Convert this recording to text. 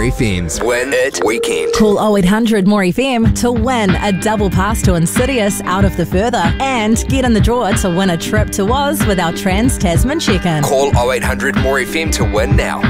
FM's Win It Weekend. Call 0800 More FM to win a double pass to Insidious Out of the Further and get in the draw to win a trip to Oz with our Trans Tasman check-in. Call 0800 More FM to win now.